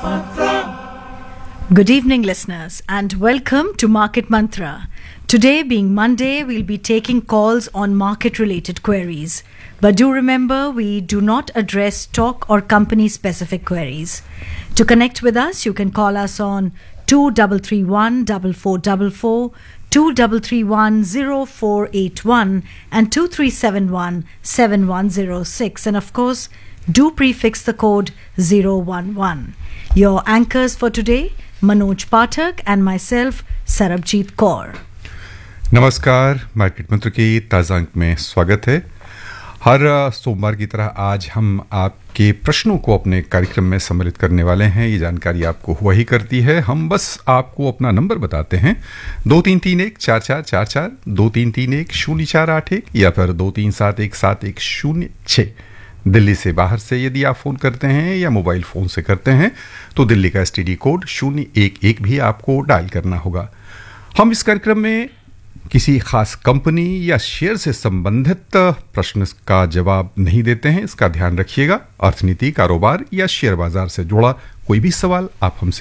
Good evening, listeners, and welcome to Market Mantra. Today, being Monday, we'll be taking calls on market-related queries. But do remember, we do not address stock or company-specific queries. To connect with us, you can call us on 2331 4444, 2331 0481 and 2371 7106. And of course, do prefix the code 011. Your anchors for today, Manoj Pathak and myself, Sarabjit Kaur. नमस्कार, market मंत्र की ताज़ा अंक में स्वागत है। हर सोमवार की तरह आज हम आपके प्रश्नों को अपने कार्यक्रम में सम्मिलित करने वाले हैं। ये जानकारी आपको हुआ ही करती है। हम बस आपको अपना नंबर बताते हैं 23314444, 23310481 या फिर 23717106। दिल्ली से बाहर से यदि आप फ़ोन करते हैं या मोबाइल फ़ोन से करते हैं तो दिल्ली का STD कोड 011 भी आपको डायल करना होगा। हम इस कार्यक्रम में किसी खास कंपनी या शेयर से संबंधित प्रश्न का जवाब नहीं देते हैं, इसका ध्यान रखिएगा। अर्थनीति, कारोबार या शेयर बाजार से जुड़ा कोई भी सवाल आप हमसे